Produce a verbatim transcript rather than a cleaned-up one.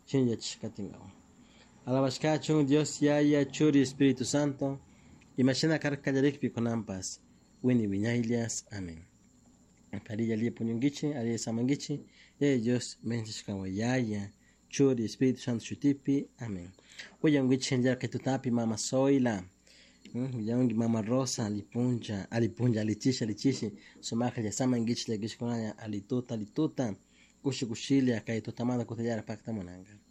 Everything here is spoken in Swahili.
chinja chikatingao. Alabashkacho Dios Yaya Churi Espíritu Santo. Imashina karkajarek pikonampas. Wini wiñaylias. Amén. Parilla liye puñungichi, aliye samangichi. Yaya Dios menchishkawa Yaya Churi Espíritu Santo chutipi. Amén. Oyangichi enjar que tutapi mama soila. Yangi mama Rosa alipunja, alipunja, alitisha, alichishi. Sumaka ya samangichi le gishkonaya alituta, alituta. Kushi kushili akaitotamada kutayara pakta monanga.